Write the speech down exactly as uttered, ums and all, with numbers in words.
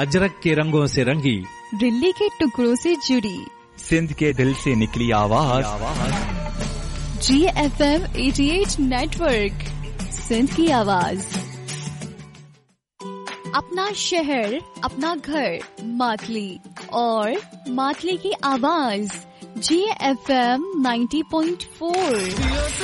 अजरक के रंगों से रंगी, दिल्ली के टुकड़ों से जुड़ी, सिंध के दिल से निकली आवाज, जी एफ एम अठासी नेटवर्क, सिंध की आवाज। अपना शहर, अपना घर, मातली और मातली की आवाज, जी एफ एम नब्बे पॉइंट चार।